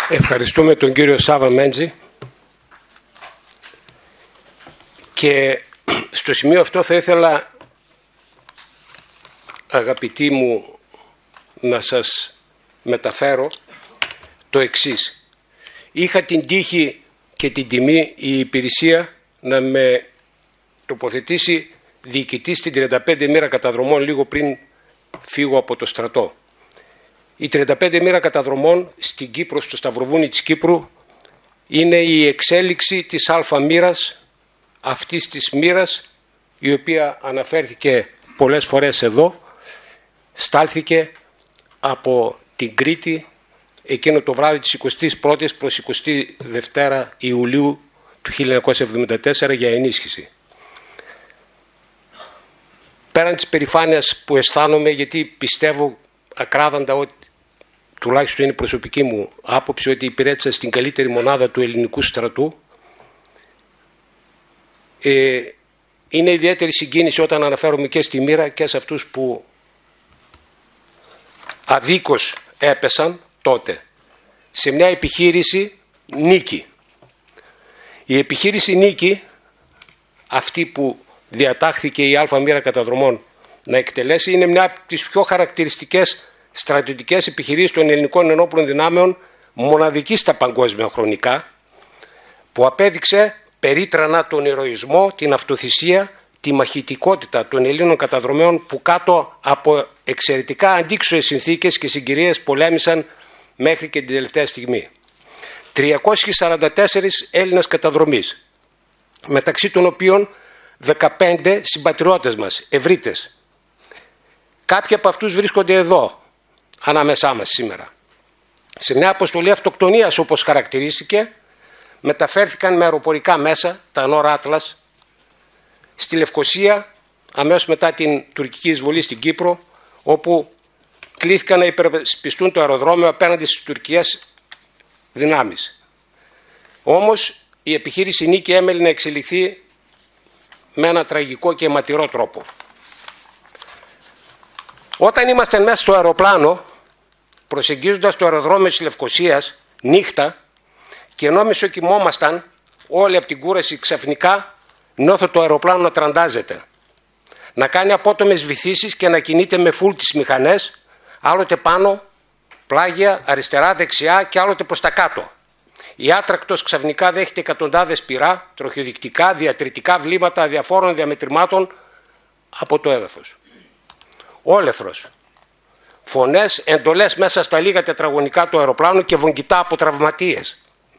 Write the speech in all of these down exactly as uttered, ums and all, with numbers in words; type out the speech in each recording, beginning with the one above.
Ευχαριστούμε τον κύριο Σάβα Μέντζη και στο σημείο αυτό θα ήθελα, αγαπητοί μου, να σας μεταφέρω το εξής. Είχα την τύχη και την τιμή η υπηρεσία να με τοποθετήσει διοικητή στην τριάντα πέντε μοίρα καταδρομών λίγο πριν φύγω από το στρατό. Η τριάντα πέντε μοίρα καταδρομών στην Κύπρο, στο Σταυροβούνι της Κύπρου, είναι η εξέλιξη της αλφα μοίρας, αυτής της μοίρας, η οποία αναφέρθηκε πολλές φορές εδώ, στάλθηκε από την Κρήτη εκείνο το βράδυ της εικοστής πρώτης προς εικοστή δεύτερη Ιουλίου του χίλια εννιακόσια εβδομήντα τέσσερα για ενίσχυση. Πέραν της περηφάνειας που αισθάνομαι, γιατί πιστεύω ακράδαντα, ότι τουλάχιστον είναι η προσωπική μου άποψη, ότι υπηρέτησα στην καλύτερη μονάδα του ελληνικού στρατού, ε, είναι ιδιαίτερη συγκίνηση όταν αναφέρομαι και στη μοίρα και σε αυτούς που αδίκως έπεσαν τότε σε μια επιχείρηση Νίκη. Η επιχείρηση Νίκη, αυτή που διατάχθηκε η αλφα μοίρα καταδρομών να εκτελέσει, είναι μια από τις πιο χαρακτηριστικές στρατιωτικές επιχειρήσεις των ελληνικών ενόπλων δυνάμεων, μοναδική στα παγκόσμια χρονικά, που απέδειξε περίτρανα τον ηρωισμό, την αυτοθυσία, τη μαχητικότητα των Ελλήνων καταδρομέων, που κάτω από εξαιρετικά αντίξωες συνθήκες και συγκυρίες πολέμησαν μέχρι και την τελευταία στιγμή. τριακόσιοι σαράντα τέσσερις Έλληνες καταδρομείς, μεταξύ των οποίων δεκαπέντε συμπατριώτες μας, ευρύτες. Κάποιοι από αυτούς βρίσκονται εδώ, ανάμεσά μας σήμερα. Σε μια αποστολή αυτοκτονίας, όπως χαρακτηρίστηκε, μεταφέρθηκαν με αεροπορικά μέσα, τα Νόρ Άτλας, στη Λευκοσία, αμέσως μετά την τουρκική εισβολή στην Κύπρο, όπου κλήθηκαν να υπερασπιστούν το αεροδρόμιο απέναντι στις τουρκικές δυνάμεις. Όμως η επιχείρηση Νίκη έμελε να εξελιχθεί με ένα τραγικό και αιματηρό τρόπο. Όταν είμαστε μέσα στο αεροπλάνο, προσεγγίζοντας το αεροδρόμιο της Λευκοσίας νύχτα, και ενώ μισοκοιμόμασταν όλοι από την κούραση, ξαφνικά νιώθω το αεροπλάνο να τραντάζεται, να κάνει απότομες βυθίσεις και να κινείται με φουλ τις μηχανές, άλλοτε πάνω, πλάγια, αριστερά, δεξιά και άλλοτε προς τα κάτω. Η άτρακτος ξαφνικά δέχεται εκατοντάδες πυρά, τροχιοδεικτικά, διατριτικά βλήματα διαφόρων διαμετρημάτων από το έδαφος. Όλεθρος. Φωνές, εντολές μέσα στα λίγα τετραγωνικά του αεροπλάνου και βογγητά από τραυματίες.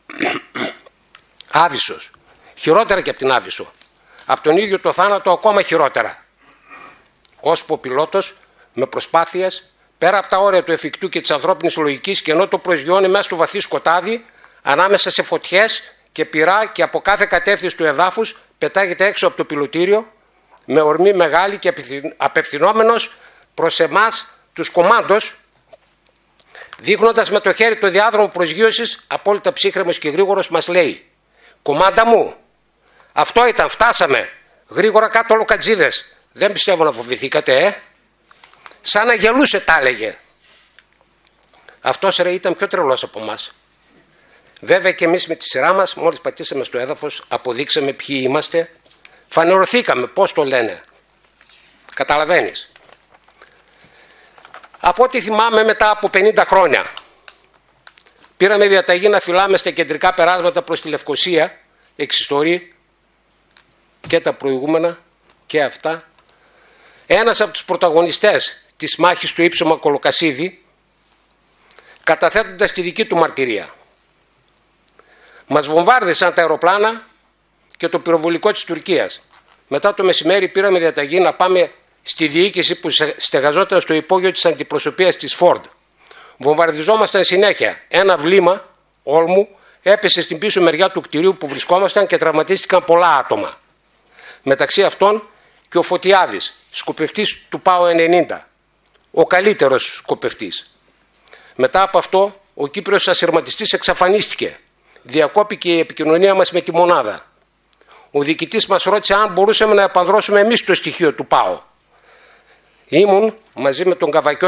Άβυσσος. Χειρότερα και από την Άβυσσο. Από τον ίδιο το θάνατο ακόμα χειρότερα. Ώσπου ο πιλότος με προσπάθειες πέρα από τα όρια του εφικτού και της ανθρώπινης λογικής, και ενώ το προσγειώνει μέσα στο βαθύ σκοτάδι, ανάμεσα σε φωτιές και πυρά και από κάθε κατεύθυνση του εδάφους, πετάγεται έξω από το πιλωτήριο με ορμή μεγάλη και απευθυνόμενος προς εμάς τους κομμάντος, δείχνοντας με το χέρι το διάδρομο προσγείωσης, απόλυτα ψύχρεμος και γρήγορος, μας λέει: «Κομμάντα μου, αυτό ήταν, φτάσαμε, γρήγορα κάτω λοκατζίδες, δεν πιστεύω να φοβηθήκατε, ε». Σαν να γελούσε τα έλεγε. Αυτός, ρε, ήταν πιο τρελός από μας. Βέβαια και εμείς με τη σειρά μας, μόλις πατήσαμε στο έδαφος, αποδείξαμε ποιοι είμαστε, φανερωθήκαμε, πώς το λένε. Καταλαβαίνεις. Από ό,τι θυμάμαι, μετά από πενήντα χρόνια, πήραμε διαταγή να φυλάμε στα κεντρικά περάσματα προς τη Λευκοσία, εξιστορεί και τα προηγούμενα και αυτά. Ένας από τους πρωταγωνιστές της μάχης του Ύψωμα Κολοκασίδη, καταθέτοντας τη δική του μαρτυρία. Μας βομβάρδισαν τα αεροπλάνα και το πυροβολικό της Τουρκίας. Μετά το μεσημέρι πήραμε διαταγή να πάμε στη διοίκηση που στεγαζόταν στο υπόγειο της αντιπροσωπείας της Φόρντ. Βομβαρδιζόμασταν συνέχεια. Ένα βλήμα όλμου έπεσε στην πίσω μεριά του κτηρίου που βρισκόμασταν και τραυματίστηκαν πολλά άτομα. Μεταξύ αυτών και ο Φωτιάδης, σκοπευτής του ΠΑΟ ενενήντα, ο καλύτερος σκοπευτής. Μετά από αυτό, ο Κύπριος ασυρματιστής εξαφανίστηκε. Διακόπηκε η επικοινωνία μας με τη μονάδα. Ο διοικητής μας ρώτησε αν μπορούσαμε να επανδρώσουμε εμείς το στοιχείο του ΠΑΟ. Ήμουν μαζί με τον Καβακιό